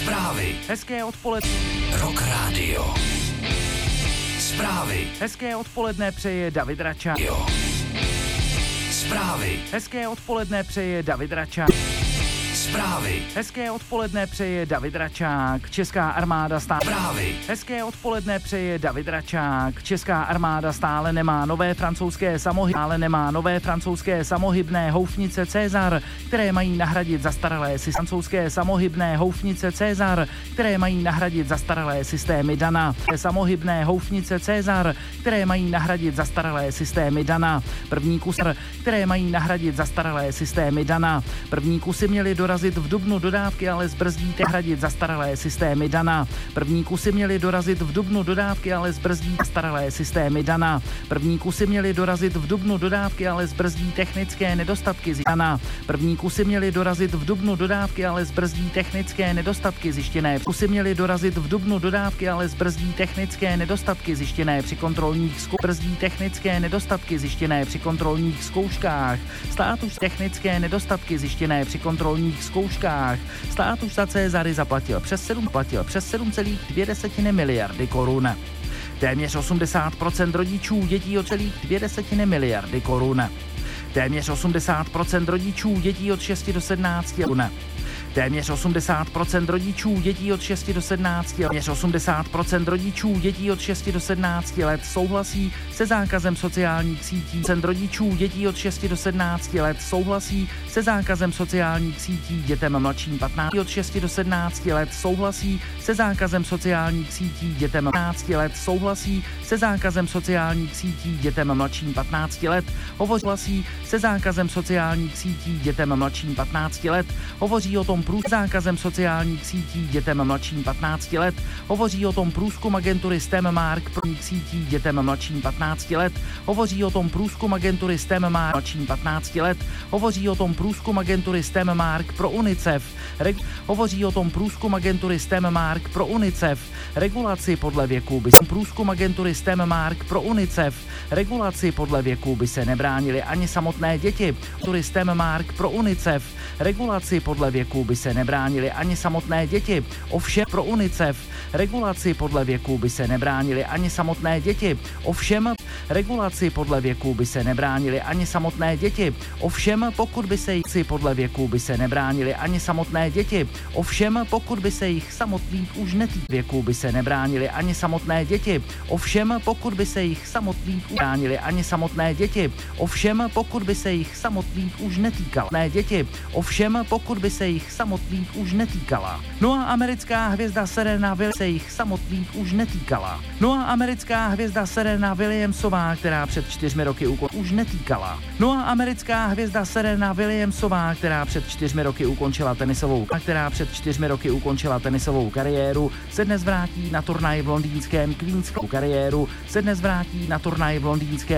Zprávy. Hezké odpoledne. Rock Radio. Zprávy. Hezké odpoledne přeje David Rača. Jo. Zprávy. Hezké odpoledne přeje David Rača. Zprávy. Hezké odpoledne přeje David Račák. Česká armáda stále. Zprávy. Hezké odpoledne přeje David Račák. Česká armáda stále nemá nové francouzské samohybné houfnice César, které mají nahradit zastaralé systémy Dana. Samohybné houfnice César, které mají nahradit zastaralé systémy Dana. První kusy měly dorazit v dubnu, dodávky ale zbrzdíte hradit zastaralé systémy Dana. První kusy měly dorazit v dubnu, dodávky ale zbrzdí zastaralé systémy Dana. První kusy měly dorazit v dubnu, dodávky ale zbrzdí technické nedostatky Dana. První kusy měly dorazit v dubnu, dodávky ale zbrzdí technické nedostatky zjištěné. Kusy měly dorazit v dubnu, dodávky ale zbrzdí technické nedostatky zjištěné při kontrolních zkouškách. Státus technické nedostatky zjištěné při kontrolních zkouškách. Stát už za Cézary zaplatil přes 7,2 miliardy korun. Téměř 80% rodičů dětí od celých 2 miliardy korun. Téměř 80% rodičů dětí od 6 do 17 let. Téměř 80% rodičů dětí od 6 do 17 let. Téměř 80% rodičů dětí od 6 do 17 let souhlasí se zákazem sociálních sítí. Rodičů dětí od 6 do 17 let souhlasí se zákazem sociálních sítí dětem mladším 15 od 6 do 17 let souhlasí se zákazem sociálních sítí dětem 15 let souhlasí se zákazem sociálních sítí dětem mladším 15 let hovoří se zákazem sociálních sítí dětem mladším 15 let hovoří o tom zákazem sociálních sítí dětem mladším 15 let hovoří o tom průzkum agentury STEM-Mark pro sítí dětem mladším 15 let hovoří o tom průzkum agentury STEM-Mark mladším 15 let hovoří o tom průzkum agentury STEM-Mark pro UNICEF hovoří o tom průzkum agentury STEM-Mark pro UNICEF regulaci podle věku by průzkum agentury STEM-Mark pro UNICEF regulaci podle věku by se nebránily ani samotné děti. STEM-Mark pro UNICEF regulaci podle věku by se nebránily ani samotné děti. Ovšem pro UNICEF regulaci podle věku by se nebránily ani samotné děti. Ovšem regulaci podle věku by se nebránily ani samotné děti. Ovšem pokud by se jich podle věku by se nebránily ani samotné děti. Ovšem pokud by se jich samotných už netýkalo věku by se nebránily ani samotné děti. Ovšem pokud by se jich samotných bránily ani samotné děti. Ovšem pokud by se jich samotných už netýkalo děti. Ovšem pokud by se jich samotných už netýkala. No a americká hvězda Serena Williamsová se jich samotných už netýkala. No a americká hvězda Serena Williamsová, která před 4 roky už netýkala. No a americká hvězda Serena Williamsová, která před 4 roky ukončila tenisovou kariéru, se dnes vrátí na turnaj v londýnském